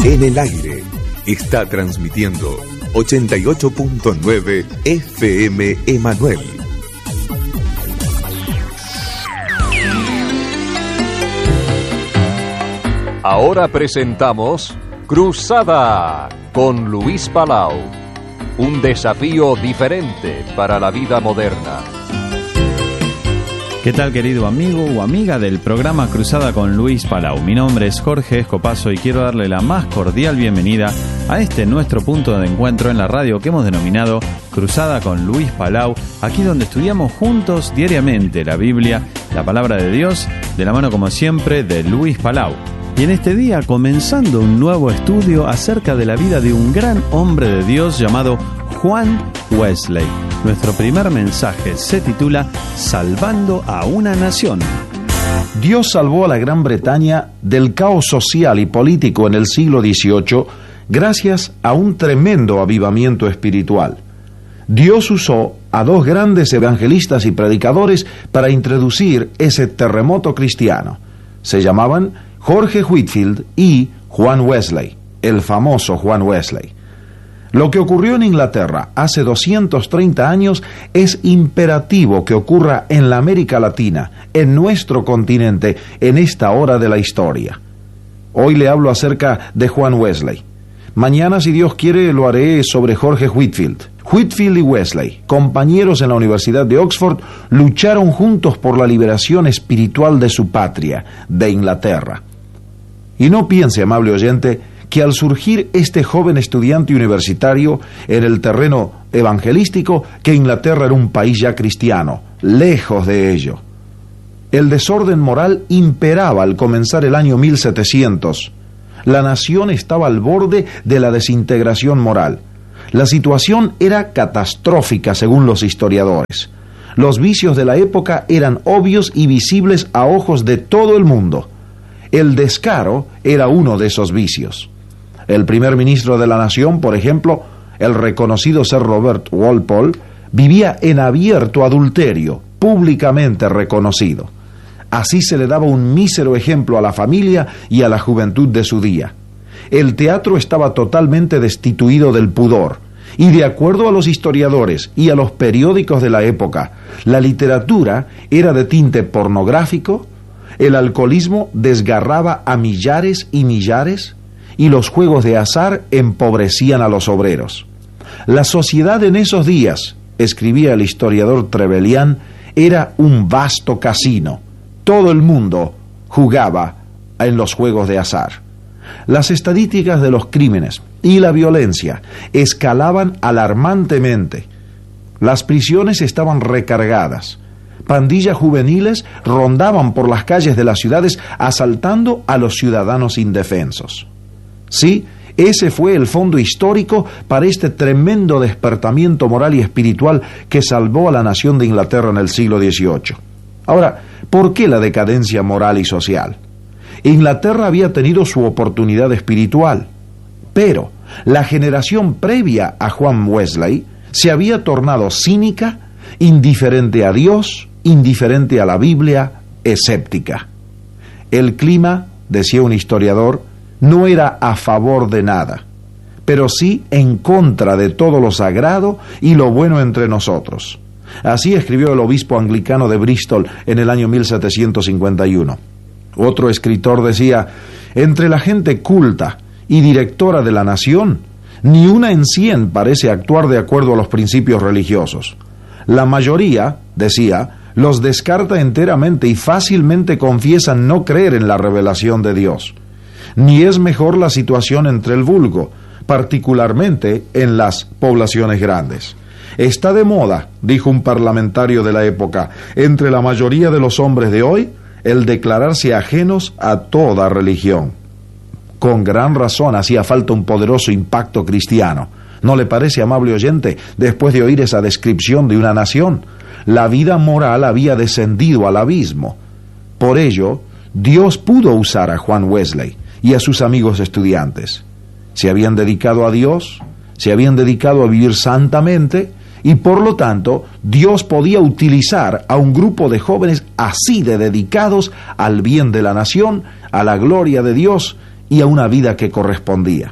En el aire está transmitiendo 88.9 FM Emanuel. Ahora presentamos Cruzada con Luis Palau. Un desafío diferente para la vida moderna. ¿Qué tal, querido amigo o amiga del programa Cruzada con Luis Palau? Mi nombre es Jorge Escopazo y quiero darle la más cordial bienvenida a este nuestro punto de encuentro en la radio que hemos denominado Cruzada con Luis Palau, aquí donde estudiamos juntos diariamente la Biblia, la palabra de Dios, de la mano como siempre de Luis Palau. Y en este día comenzando un nuevo estudio acerca de la vida de un gran hombre de Dios llamado Juan Wesley. Nuestro primer mensaje se titula Salvando a una nación. Dios salvó a la Gran Bretaña del caos social y político en el siglo XVIII gracias a un tremendo avivamiento espiritual. Dios usó a dos grandes evangelistas y predicadores para introducir ese terremoto cristiano. Se llamaban Jorge Whitefield y Juan Wesley, el famoso Juan Wesley. Lo que ocurrió en Inglaterra hace 230 años es imperativo que ocurra en la América Latina, en nuestro continente, en esta hora de la historia. Hoy le hablo acerca de Juan Wesley. Mañana, si Dios quiere, lo haré sobre Jorge Whitefield. Whitefield y Wesley, compañeros en la Universidad de Oxford, lucharon juntos por la liberación espiritual de su patria, de Inglaterra. Y no piense, amable oyente, que al surgir este joven estudiante universitario en el terreno evangelístico, que Inglaterra era un país ya cristiano, lejos de ello. El desorden moral imperaba al comenzar el año 1700. La nación estaba al borde de la desintegración moral. La situación era catastrófica según los historiadores. Los vicios de la época eran obvios y visibles a ojos de todo el mundo. El descaro era uno de esos vicios. El primer ministro de la nación, por ejemplo, el reconocido Sir Robert Walpole, vivía en abierto adulterio, públicamente reconocido. Así se le daba un mísero ejemplo a la familia y a la juventud de su día. El teatro estaba totalmente destituido del pudor, y de acuerdo a los historiadores y a los periódicos de la época, la literatura era de tinte pornográfico, el alcoholismo desgarraba a millares y millares, y los juegos de azar empobrecían a los obreros. La sociedad en esos días, escribía el historiador Trevelyan, era un vasto casino. Todo el mundo jugaba en los juegos de azar. Las estadísticas de los crímenes y la violencia escalaban alarmantemente. Las prisiones estaban recargadas. Pandillas juveniles rondaban por las calles de las ciudades asaltando a los ciudadanos indefensos. Sí, ese fue el fondo histórico para este tremendo despertamiento moral y espiritual que salvó a la nación de Inglaterra en el siglo XVIII. Ahora, ¿por qué la decadencia moral y social? Inglaterra había tenido su oportunidad espiritual, pero la generación previa a Juan Wesley se había tornado cínica, indiferente a Dios, indiferente a la Biblia, escéptica. El clima, decía un historiador, no era a favor de nada, pero sí en contra de todo lo sagrado y lo bueno entre nosotros. Así escribió el obispo anglicano de Bristol en el año 1751. Otro escritor decía, entre la gente culta y directora de la nación, ni una en 100 parece actuar de acuerdo a los principios religiosos. La mayoría, decía, los descarta enteramente y fácilmente confiesan no creer en la revelación de Dios. Ni es mejor la situación entre el vulgo, particularmente en las poblaciones grandes. Está de moda, dijo un parlamentario de la época, entre la mayoría de los hombres de hoy, el declararse ajenos a toda religión. Con gran razón hacía falta un poderoso impacto cristiano. ¿No le parece, amable oyente, después de oír esa descripción de una nación? La vida moral había descendido al abismo. Por ello, Dios pudo usar a Juan Wesley y a sus amigos estudiantes. Se habían dedicado a Dios, se habían dedicado a vivir santamente, y por lo tanto Dios podía utilizar a un grupo de jóvenes así de dedicados al bien de la nación, a la gloria de Dios y a una vida que correspondía.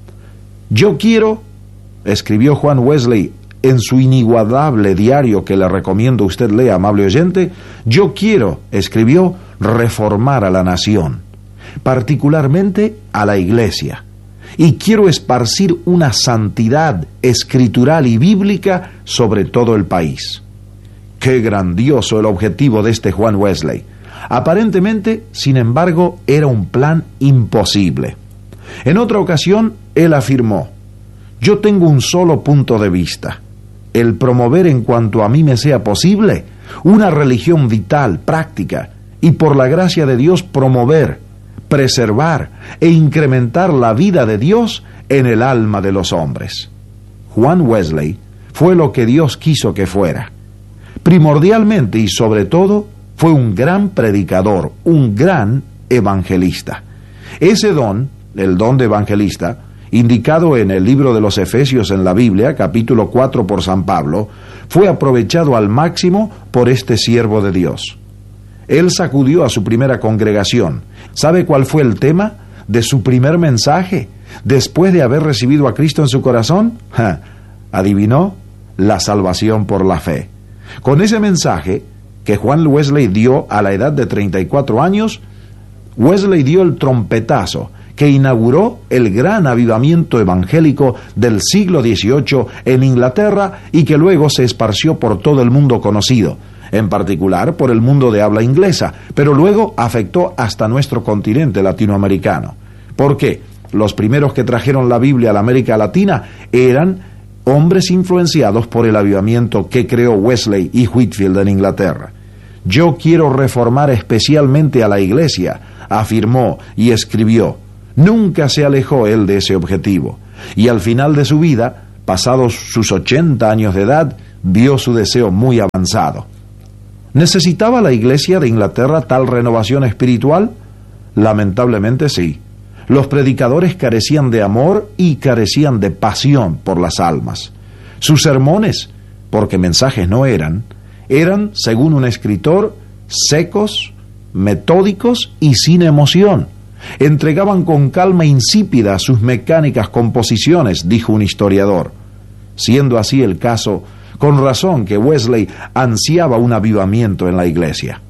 Yo quiero, escribió Juan Wesley en su inigualable diario que le recomiendo usted lea, amable oyente, yo quiero, escribió, reformar a la nación, particularmente a la iglesia, y quiero esparcir una santidad escritural y bíblica sobre todo el país. Qué grandioso el objetivo de este Juan Wesley. Aparentemente, sin embargo, era un plan imposible. En otra ocasión, él afirmó: yo tengo un solo punto de vista, el promover en cuanto a mí me sea posible una religión vital, práctica, y por la gracia de Dios promover, preservar e incrementar la vida de Dios en el alma de los hombres. Juan Wesley fue lo que Dios quiso que fuera. Primordialmente y sobre todo, fue un gran predicador, un gran evangelista. Ese don, el don de evangelista, indicado en el libro de los Efesios en la Biblia, capítulo 4 por San Pablo, fue aprovechado al máximo por este siervo de Dios. Él sacudió a su primera congregación. ¿Sabe cuál fue el tema de su primer mensaje después de haber recibido a Cristo en su corazón? ¿Adivinó? La salvación por la fe. Con ese mensaje que Juan Wesley dio a la edad de 34 años, Wesley dio el trompetazo que inauguró el gran avivamiento evangélico del siglo XVIII en Inglaterra y que luego se esparció por todo el mundo conocido, en particular por el mundo de habla inglesa, pero luego afectó hasta nuestro continente latinoamericano. ¿Por qué? Los primeros que trajeron la Biblia a la América Latina eran hombres influenciados por el avivamiento que creó Wesley y Whitefield en Inglaterra. Yo quiero reformar especialmente a la iglesia, afirmó y escribió. Nunca se alejó él de ese objetivo, y al final de su vida, pasados sus 80 años de edad, vio su deseo muy avanzado. ¿Necesitaba la iglesia de Inglaterra tal renovación espiritual? Lamentablemente sí. Los predicadores carecían de amor y carecían de pasión por las almas. Sus sermones, porque mensajes no eran, según un escritor, secos, metódicos y sin emoción. Entregaban con calma insípida sus mecánicas composiciones, dijo un historiador. Siendo así el caso, con razón que Wesley ansiaba un avivamiento en la iglesia.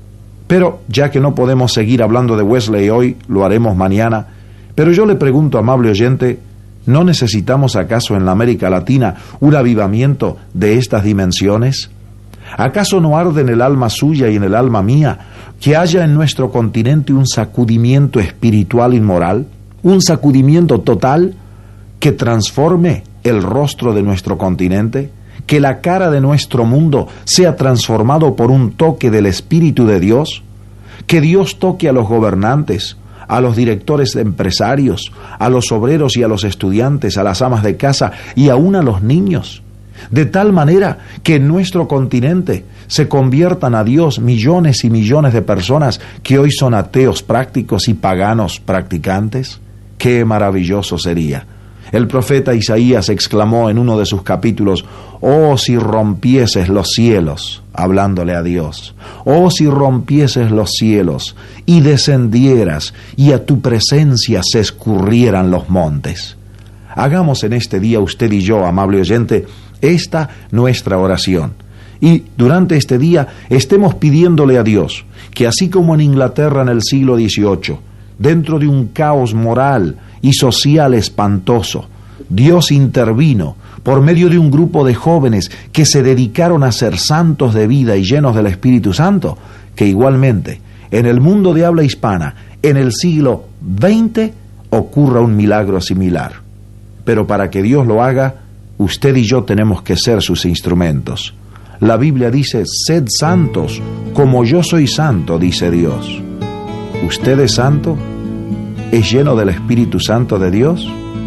Pero, ya que no podemos seguir hablando de Wesley hoy, lo haremos mañana, pero yo le pregunto, amable oyente, ¿no necesitamos acaso en la América Latina un avivamiento de estas dimensiones? ¿Acaso no arde en el alma suya y en el alma mía que haya en nuestro continente un sacudimiento espiritual y moral? ¿Un sacudimiento total que transforme el rostro de nuestro continente? ¿Que la cara de nuestro mundo sea transformado por un toque del Espíritu de Dios? ¿Que Dios toque a los gobernantes, a los directores empresarios, a los obreros y a los estudiantes, a las amas de casa y aún a los niños? De tal manera que en nuestro continente se conviertan a Dios millones y millones de personas que hoy son ateos prácticos y paganos practicantes. ¡Qué maravilloso sería! El profeta Isaías exclamó en uno de sus capítulos: «Oh, si rompieses los cielos», hablándole a Dios, «oh, si rompieses los cielos y descendieras y a tu presencia se escurrieran los montes». Hagamos en este día usted y yo, amable oyente, esta nuestra oración. Y durante este día estemos pidiéndole a Dios que así como en Inglaterra en el siglo XVIII, dentro de un caos moral y social espantoso, Dios intervino por medio de un grupo de jóvenes que se dedicaron a ser santos de vida y llenos del Espíritu Santo, que igualmente en el mundo de habla hispana, en el siglo XX, ocurra un milagro similar. Pero para que Dios lo haga, usted y yo tenemos que ser sus instrumentos. La Biblia dice: «Sed santos, como yo soy santo», dice Dios. ¿Usted es santo? ¿Es lleno del Espíritu Santo de Dios?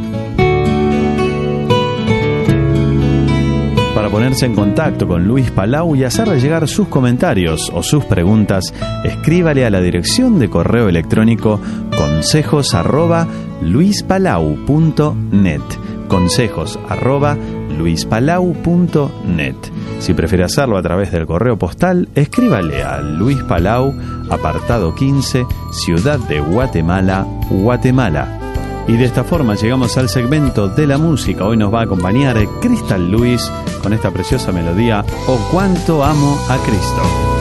Para ponerse en contacto con Luis Palau y hacerle llegar sus comentarios o sus preguntas, escríbale a la dirección de correo electrónico consejos@luispalau.net. consejos@luispalau.net. luispalau.net. Si prefiere hacerlo a través del correo postal, escríbale a Luis Palau, apartado 15, Ciudad de Guatemala, Guatemala. Y de esta forma llegamos al segmento de la música. Hoy nos va a acompañar Crystal Lewis con esta preciosa melodía, Oh, cuánto amo a Cristo.